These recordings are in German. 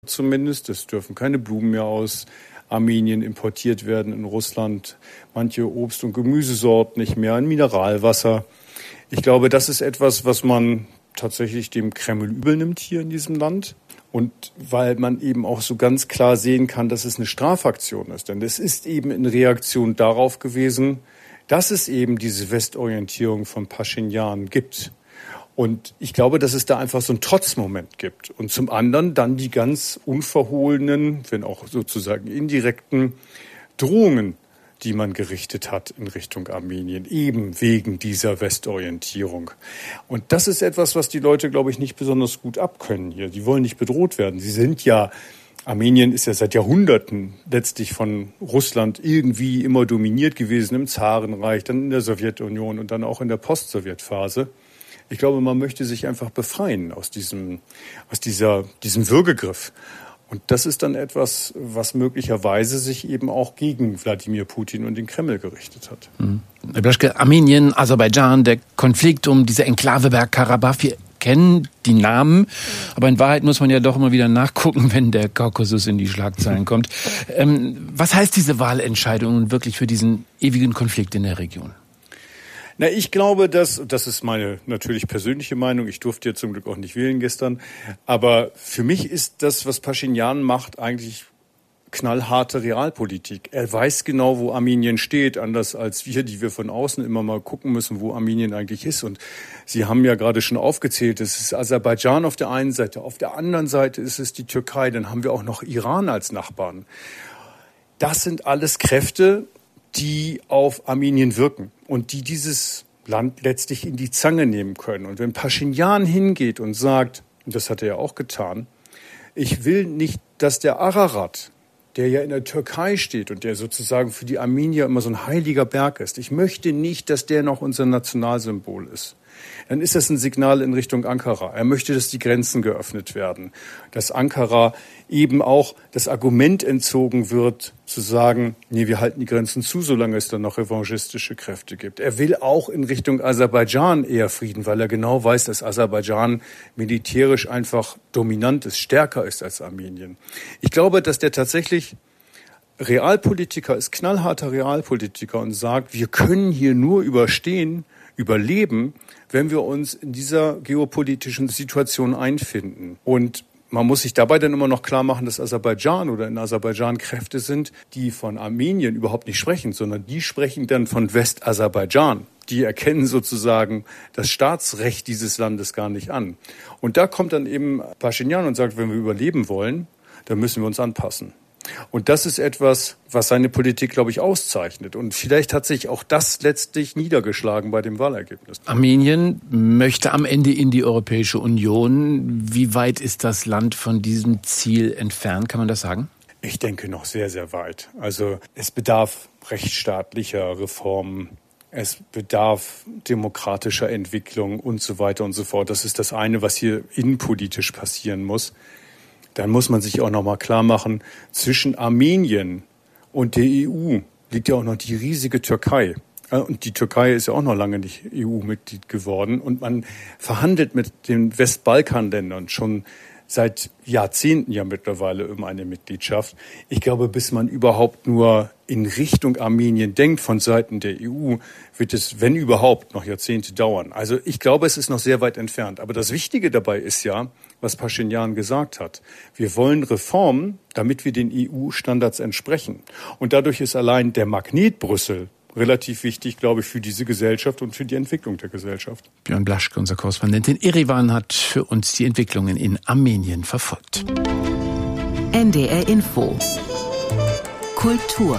zumindest. Es dürfen keine Blumen mehr aus Armenien importiert werden in Russland. Manche Obst- und Gemüsesorten nicht mehr, ein Mineralwasser. Ich glaube, das ist etwas, was man tatsächlich dem Kreml übel nimmt hier in diesem Land. Und weil man eben auch so ganz klar sehen kann, dass es eine Strafaktion ist. Denn es ist eben in Reaktion darauf gewesen, dass es eben diese Westorientierung von Paschinjan gibt. Und ich glaube, dass es da einfach so einen Trotzmoment gibt. Und zum anderen dann die ganz unverhohlenen, wenn auch sozusagen indirekten Drohungen, die man gerichtet hat in Richtung Armenien, eben wegen dieser Westorientierung. Und das ist etwas, was die Leute, glaube ich, nicht besonders gut abkönnen hier. Die wollen nicht bedroht werden. Armenien ist ja seit Jahrhunderten letztlich von Russland irgendwie immer dominiert gewesen, im Zarenreich, dann in der Sowjetunion und dann auch in der Post-Sowjet-Phase. Ich glaube, man möchte sich einfach befreien aus diesem Würgegriff. Und das ist dann etwas, was möglicherweise sich eben auch gegen Wladimir Putin und den Kreml gerichtet hat. Herr Blaschke, Armenien, Aserbaidschan, der Konflikt um diese Enklave Bergkarabach, wir kennen die Namen, aber in Wahrheit muss man ja doch immer wieder nachgucken, wenn der Kaukasus in die Schlagzeilen kommt. Was heißt diese Wahlentscheidung nun wirklich für diesen ewigen Konflikt in der Region? Na, ich glaube, das ist meine natürlich persönliche Meinung. Ich durfte ja zum Glück auch nicht wählen gestern. Aber für mich ist das, was Paschinjan macht, eigentlich knallharte Realpolitik. Er weiß genau, wo Armenien steht, anders als wir, die wir von außen immer mal gucken müssen, wo Armenien eigentlich ist. Und Sie haben ja gerade schon aufgezählt, es ist Aserbaidschan auf der einen Seite, auf der anderen Seite ist es die Türkei, dann haben wir auch noch Iran als Nachbarn. Das sind alles Kräfte, die auf Armenien wirken und die dieses Land letztlich in die Zange nehmen können. Und wenn Paschinjan hingeht und sagt, und das hat er ja auch getan, ich will nicht, dass der Ararat, der ja in der Türkei steht und der sozusagen für die Armenier immer so ein heiliger Berg ist, ich möchte nicht, dass der noch unser Nationalsymbol ist. Dann ist das ein Signal in Richtung Ankara. Er möchte, dass die Grenzen geöffnet werden, dass Ankara eben auch das Argument entzogen wird, zu sagen, nee, wir halten die Grenzen zu, solange es dann noch revanchistische Kräfte gibt. Er will auch in Richtung Aserbaidschan eher Frieden, weil er genau weiß, dass Aserbaidschan militärisch einfach dominant ist, stärker ist als Armenien. Ich glaube, dass der tatsächlich Realpolitiker ist, knallharter Realpolitiker und sagt, wir können hier nur überleben, wenn wir uns in dieser geopolitischen Situation einfinden. Und man muss sich dabei dann immer noch klar machen, dass Aserbaidschan oder in Aserbaidschan Kräfte sind, die von Armenien überhaupt nicht sprechen, sondern die sprechen dann von Westaserbaidschan. Die erkennen sozusagen das Staatsrecht dieses Landes gar nicht an. Und da kommt dann eben Paschinjan und sagt, wenn wir überleben wollen, dann müssen wir uns anpassen. Und das ist etwas, was seine Politik, glaube ich, auszeichnet. Und vielleicht hat sich auch das letztlich niedergeschlagen bei dem Wahlergebnis. Armenien möchte am Ende in die Europäische Union. Wie weit ist das Land von diesem Ziel entfernt? Kann man das sagen? Ich denke noch sehr, sehr weit. Also es bedarf rechtsstaatlicher Reformen. Es bedarf demokratischer Entwicklung und so weiter und so fort. Das ist das eine, was hier innenpolitisch passieren muss. Dann muss man sich auch noch mal klar machen, zwischen Armenien und der EU liegt ja auch noch die riesige Türkei. Und die Türkei ist ja auch noch lange nicht EU-Mitglied geworden. Und man verhandelt mit den Westbalkanländern schon seit Jahrzehnten ja mittlerweile um eine Mitgliedschaft. Ich glaube, bis man überhaupt nur in Richtung Armenien denkt von Seiten der EU, wird es, wenn überhaupt, noch Jahrzehnte dauern. Also ich glaube, es ist noch sehr weit entfernt. Aber das Wichtige dabei ist ja, was Paschinjan gesagt hat. Wir wollen Reformen, damit wir den EU-Standards entsprechen. Und dadurch ist allein der Magnet Brüssel relativ wichtig, glaube ich, für diese Gesellschaft und für die Entwicklung der Gesellschaft. Björn Blaschke, unser Korrespondent in Erevan, hat für uns die Entwicklungen in Armenien verfolgt. NDR Info. Kultur.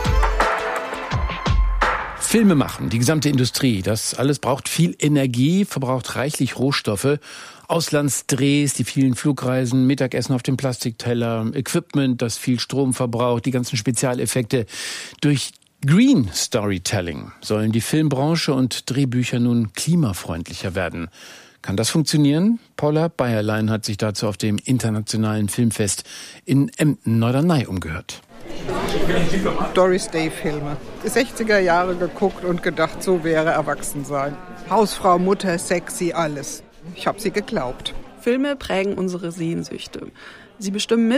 Filme machen, die gesamte Industrie, das alles braucht viel Energie, verbraucht reichlich Rohstoffe. Auslandsdrehs, die vielen Flugreisen, Mittagessen auf dem Plastikteller, Equipment, das viel Strom verbraucht, die ganzen Spezialeffekte. Durch Green Storytelling sollen die Filmbranche und Drehbücher nun klimafreundlicher werden. Kann das funktionieren? Paula Bayerlein hat sich dazu auf dem Internationalen Filmfest in Emden-Norderney umgehört. Doris Day-Filme. 60er Jahre geguckt und gedacht, so wäre Erwachsensein. Hausfrau, Mutter, sexy, alles. Ich habe sie geglaubt. Filme prägen unsere Sehnsüchte. Sie bestimmen mit,